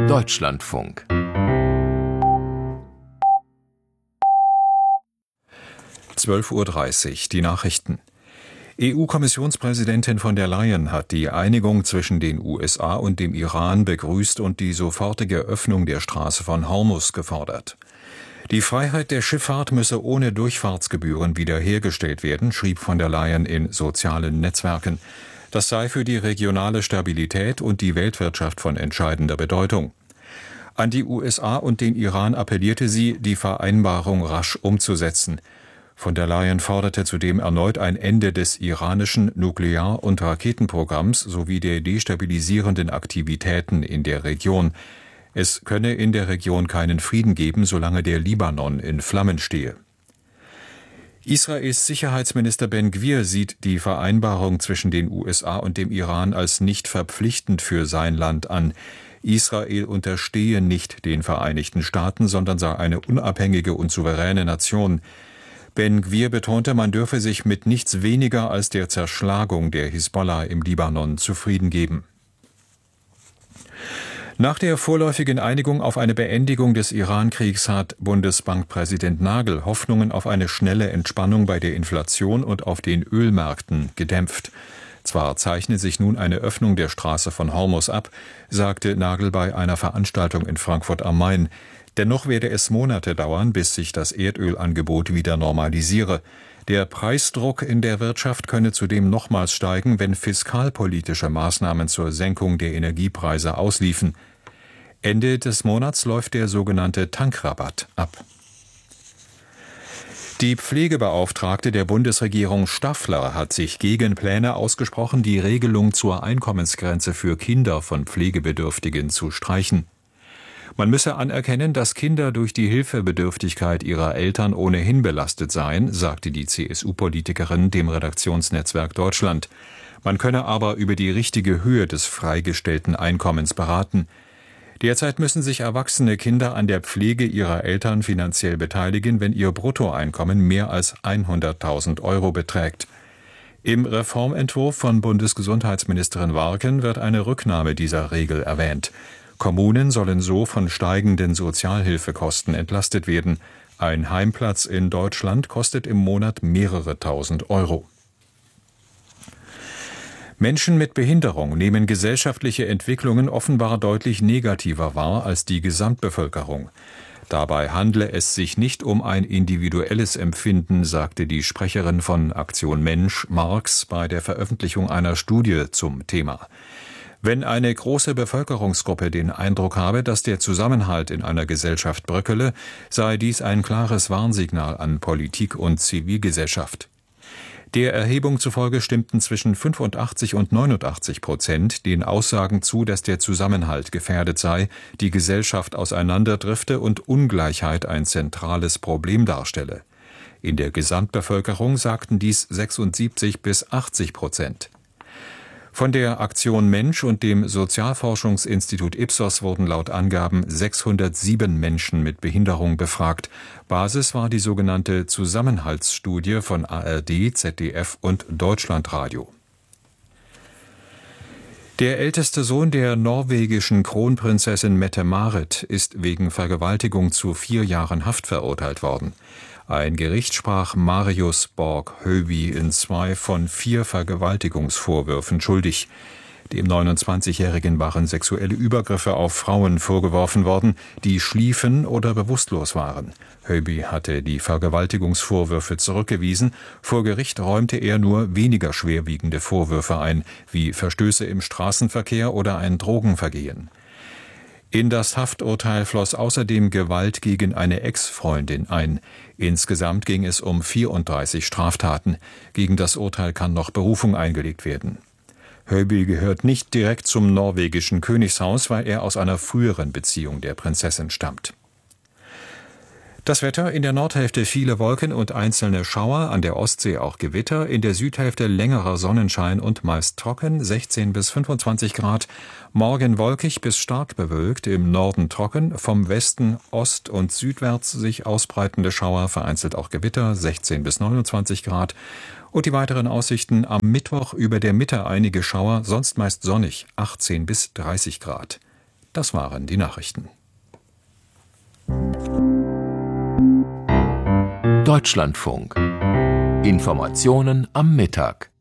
Deutschlandfunk. (12:30 Uhr), die Nachrichten. EU-Kommissionspräsidentin von der Leyen hat die Einigung zwischen den USA und dem Iran begrüßt und die sofortige Öffnung der Straße von Hormuz gefordert. Die Freiheit der Schifffahrt müsse ohne Durchfahrtsgebühren wiederhergestellt werden, schrieb von der Leyen in sozialen Netzwerken. Das sei für die regionale Stabilität und die Weltwirtschaft von entscheidender Bedeutung. An die USA und den Iran appellierte sie, die Vereinbarung rasch umzusetzen. Von der Leyen forderte zudem erneut ein Ende des iranischen Nuklear- und Raketenprogramms sowie der destabilisierenden Aktivitäten in der Region. Es könne in der Region keinen Frieden geben, solange der Libanon in Flammen stehe. Israels Sicherheitsminister Ben-Gvir sieht die Vereinbarung zwischen den USA und dem Iran als nicht verpflichtend für sein Land an. Israel unterstehe nicht den Vereinigten Staaten, sondern sei eine unabhängige und souveräne Nation. Ben-Gvir betonte, man dürfe sich mit nichts weniger als der Zerschlagung der Hisbollah im Libanon zufrieden geben. Nach der vorläufigen Einigung auf eine Beendigung des Iran-Kriegs hat Bundesbankpräsident Nagel Hoffnungen auf eine schnelle Entspannung bei der Inflation und auf den Ölmärkten gedämpft. Zwar zeichne sich nun eine Öffnung der Straße von Hormuz ab, sagte Nagel bei einer Veranstaltung in Frankfurt am Main. Dennoch werde es Monate dauern, bis sich das Erdölangebot wieder normalisiere. Der Preisdruck in der Wirtschaft könne zudem nochmals steigen, wenn fiskalpolitische Maßnahmen zur Senkung der Energiepreise ausliefen. Ende des Monats läuft der sogenannte Tankrabatt ab. Die Pflegebeauftragte der Bundesregierung Staffler hat sich gegen Pläne ausgesprochen, die Regelung zur Einkommensgrenze für Kinder von Pflegebedürftigen zu streichen. Man müsse anerkennen, dass Kinder durch die Hilfebedürftigkeit ihrer Eltern ohnehin belastet seien, sagte die CSU-Politikerin dem Redaktionsnetzwerk Deutschland. Man könne aber über die richtige Höhe des freigestellten Einkommens beraten. Derzeit müssen sich erwachsene Kinder an der Pflege ihrer Eltern finanziell beteiligen, wenn ihr Bruttoeinkommen mehr als 100.000 Euro beträgt. Im Reformentwurf von Bundesgesundheitsministerin Warken wird eine Rücknahme dieser Regel erwähnt. Kommunen sollen so von steigenden Sozialhilfekosten entlastet werden. Ein Heimplatz in Deutschland kostet im Monat mehrere tausend Euro. Menschen mit Behinderung nehmen gesellschaftliche Entwicklungen offenbar deutlich negativer wahr als die Gesamtbevölkerung. Dabei handle es sich nicht um ein individuelles Empfinden, sagte die Sprecherin von Aktion Mensch, Marx, bei der Veröffentlichung einer Studie zum Thema. Wenn eine große Bevölkerungsgruppe den Eindruck habe, dass der Zusammenhalt in einer Gesellschaft bröckele, sei dies ein klares Warnsignal an Politik und Zivilgesellschaft. Der Erhebung zufolge stimmten zwischen 85% und 89% den Aussagen zu, dass der Zusammenhalt gefährdet sei, die Gesellschaft auseinanderdrifte und Ungleichheit ein zentrales Problem darstelle. In der Gesamtbevölkerung sagten dies 76-80%. Von der Aktion Mensch und dem Sozialforschungsinstitut Ipsos wurden laut Angaben 607 Menschen mit Behinderung befragt. Basis war die sogenannte Zusammenhaltsstudie von ARD, ZDF und Deutschlandradio. Der älteste Sohn der norwegischen Kronprinzessin Mette-Marit ist wegen Vergewaltigung zu 4 Jahren Haft verurteilt worden. Ein Gericht sprach Marius Borg Høby in 2 von 4 Vergewaltigungsvorwürfen schuldig. Dem 29-Jährigen waren sexuelle Übergriffe auf Frauen vorgeworfen worden, die schliefen oder bewusstlos waren. Høby hatte die Vergewaltigungsvorwürfe zurückgewiesen. Vor Gericht räumte er nur weniger schwerwiegende Vorwürfe ein, wie Verstöße im Straßenverkehr oder ein Drogenvergehen. In das Hafturteil floss außerdem Gewalt gegen eine Ex-Freundin ein. Insgesamt ging es um 34 Straftaten. Gegen das Urteil kann noch Berufung eingelegt werden. Høby gehört nicht direkt zum norwegischen Königshaus, weil er aus einer früheren Beziehung der Prinzessin stammt. Das Wetter: in der Nordhälfte viele Wolken und einzelne Schauer, an der Ostsee auch Gewitter, in der Südhälfte längerer Sonnenschein und meist trocken, 16 bis 25 Grad. Morgen wolkig bis stark bewölkt, im Norden trocken, vom Westen, Ost- und südwärts sich ausbreitende Schauer, vereinzelt auch Gewitter, 16 bis 29 Grad. Und die weiteren Aussichten: am Mittwoch über der Mitte einige Schauer, sonst meist sonnig, 18 bis 30 Grad. Das waren die Nachrichten. Deutschlandfunk. Informationen am Mittag.